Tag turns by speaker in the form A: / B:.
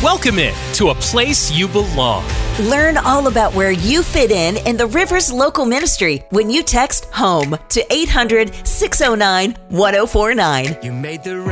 A: Welcome in to a place you belong.
B: Learn all about where you fit in the Rivers Local Ministry when you text HOME to 800-609-1049.
A: You made the